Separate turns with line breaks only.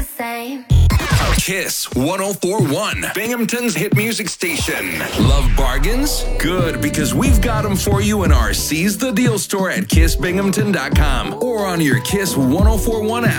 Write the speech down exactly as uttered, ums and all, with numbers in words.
same.
Kiss one oh four point one, Binghamton's hit music station. Love bargains? Good, because we've got them for you in our Seize the Deal store at kiss binghamton dot com or on your Kiss one oh four point one app.